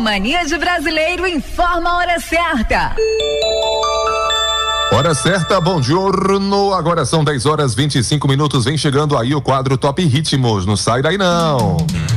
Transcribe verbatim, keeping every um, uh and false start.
Mania de Brasileiro informa a hora certa. Hora certa, bom giorno. Agora são dez horas e vinte e cinco minutos. Vem chegando aí o quadro Top Ritmos. Não sai daí não.